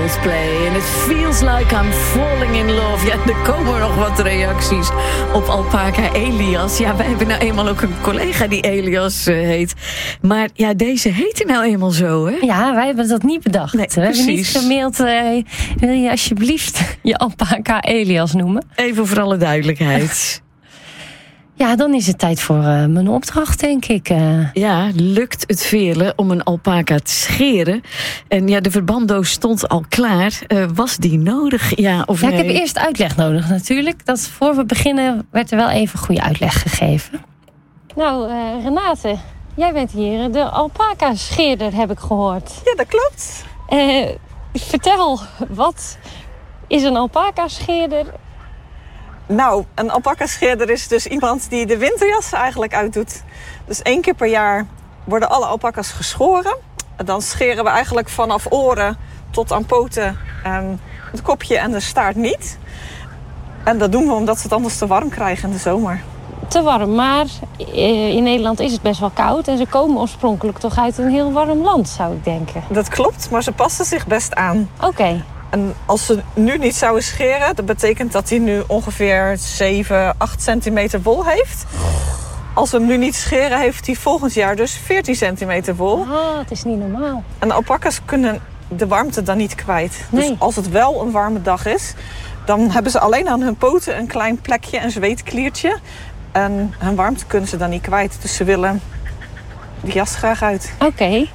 Coldplay. En it feels like I'm falling in love. Ja, er komen nog wat reacties op Alpaca Elias. Ja, wij hebben nou eenmaal ook een collega die Elias heet. Maar ja, deze heette nou eenmaal zo, hè? Ja, wij hebben dat niet bedacht. Nee, we hebben niet gemaild, wil je alsjeblieft je Alpaca Elias noemen? Even voor alle duidelijkheid. Ja, dan is het tijd voor mijn opdracht, denk ik. Ja, lukt het velen om een alpaca te scheren? En ja, de verbanddoos stond al klaar. Was die nodig? Ja, of ja, nee? ik heb eerst uitleg nodig natuurlijk. Dat voor we beginnen werd er wel even goede uitleg gegeven. Nou, Renate, jij bent hier de alpaca-scheerder, heb ik gehoord. Ja, dat klopt. Vertel, wat is een alpaca-scheerder? Nou, een alpaca-scheerder is dus iemand die de winterjassen eigenlijk uitdoet. Dus 1 keer per jaar worden alle alpaca's geschoren. Dan scheren we eigenlijk vanaf oren tot aan poten het kopje en de staart niet. En dat doen we omdat ze het anders te warm krijgen in de zomer. Te warm, maar in Nederland is het best wel koud. En ze komen oorspronkelijk toch uit een heel warm land, zou ik denken. Dat klopt, maar ze passen zich best aan. Oké. En als ze nu niet zouden scheren, dat betekent dat hij nu ongeveer 7, 8 centimeter wol heeft. Als we hem nu niet scheren, heeft hij volgend jaar dus 14 centimeter wol. Ah, het is niet normaal. En alpaca's kunnen de warmte dan niet kwijt. Nee. Dus als het wel een warme dag is, dan hebben ze alleen aan hun poten een klein plekje, een zweetkliertje. En hun warmte kunnen ze dan niet kwijt. Dus ze willen die jas graag uit. Oké.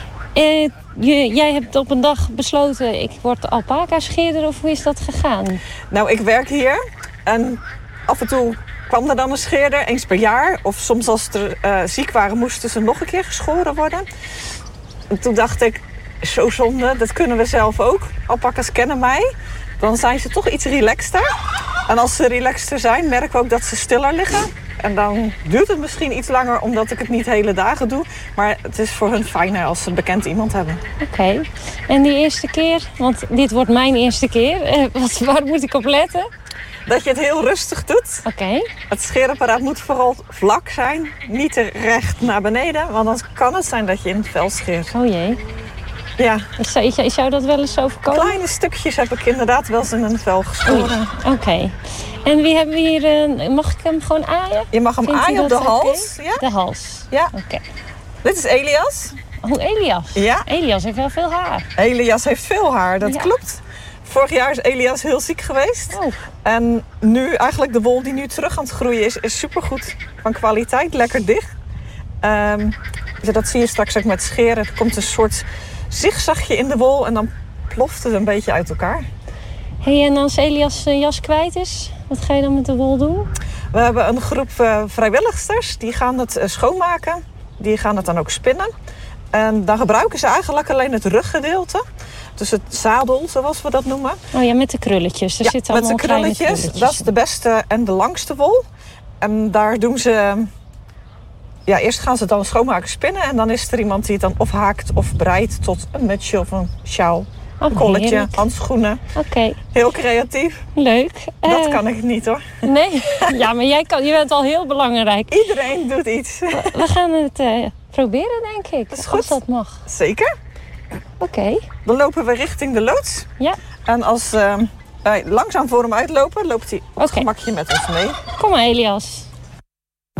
Jij hebt op een dag besloten, ik word alpaca-scheerder, of hoe is dat gegaan? Nou, ik werk hier en af en toe kwam er dan een scheerder, eens per jaar. Of soms als ze ziek waren, moesten ze nog een keer geschoren worden. En toen dacht ik, zo zonde, dat kunnen we zelf ook. Alpaca's kennen mij. Dan zijn ze toch iets relaxter. En als ze relaxter zijn, merken we ook dat ze stiller liggen. En dan duurt het misschien iets langer, omdat ik het niet hele dagen doe. Maar het is voor hun fijner als ze een bekend iemand hebben. Oké. En die eerste keer, want dit wordt mijn eerste keer. Waar moet ik op letten? Dat je het heel rustig doet. Oké. Het scheerapparaat moet vooral vlak zijn. Niet te recht naar beneden. Want dan kan het zijn dat je in het vel scheert. Oh jee. Ja. Is jou dat wel eens overkomen? Kleine stukjes heb ik inderdaad wel eens in een vel geschoren. Oké. En wie hebben we hier? Mag ik hem gewoon aaien? Je mag hem Vindt aaien u op de dat hals. oké? Ja. De hals. Ja. Oké. Dit is Elias. Oh, Elias. Ja. Elias heeft wel veel haar. Elias heeft veel haar, dat Ja. klopt. Vorig jaar is Elias heel ziek geweest. Oh. En nu eigenlijk de wol die nu terug aan het groeien is supergoed van kwaliteit. Lekker dicht. Dat zie je straks ook met scheren. Er komt een soort zigzagje in de wol en dan ploft het een beetje uit elkaar. Hey, en als Elias zijn jas kwijt is, wat ga je dan met de wol doen? We hebben een groep vrijwilligsters die gaan het schoonmaken. Die gaan het dan ook spinnen. En dan gebruiken ze eigenlijk alleen het ruggedeelte. Dus het zadel, zoals we dat noemen. Oh ja, met de krulletjes. Er zitten allemaal met de kleine krulletjes. Dat is de beste en de langste wol. En daar doen ze... Ja, eerst gaan ze het dan schoonmaken spinnen. En dan is er iemand die het dan of haakt of breidt tot een mutsje of een sjaal. Een kolletje, heerlijk. Handschoenen. Oké, Heel creatief. leuk. Dat kan ik niet hoor. Nee? Ja, maar je bent al heel belangrijk. Iedereen doet iets. We gaan het proberen, denk ik. Dat is goed. Als dat mag. Zeker. Oké. Dan lopen we richting de loods. Ja. En als wij langzaam voor hem uitlopen, loopt hij op het gemakje met ons mee. Kom maar, Elias.